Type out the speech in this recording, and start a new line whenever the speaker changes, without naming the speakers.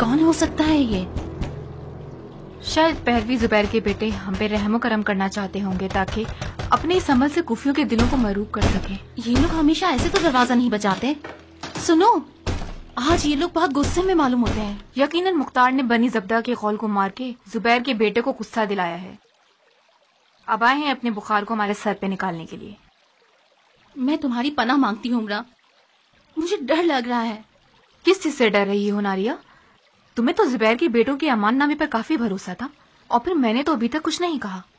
कौन हो सकता है ये?
शायद पहलवी जुबैर के बेटे हम पे रहमो करम करना चाहते होंगे ताकि अपने इस अमल से कुफियों के दिलों को मरूब कर सके।
ये लोग हमेशा ऐसे तो दरवाजा नहीं बजाते। सुनो, आज ये लोग बहुत गुस्से में मालूम होते हैं।
यकीनन मुख्तार ने बनी जब्दा के कौल को मार के जुबैर के बेटे को गुस्सा दिलाया है। अब आए हैं अपने बुखार को हमारे सर पे निकालने के लिए।
मैं तुम्हारी पनाह मांगती हूँ उमरा, मुझे डर लग रहा है।
किस चीज से डर रही हो नारिया? तुम्हें तो जुबैर के बेटों के अमान नामे पर काफी भरोसा था और फिर मैंने तो अभी तक कुछ नहीं कहा।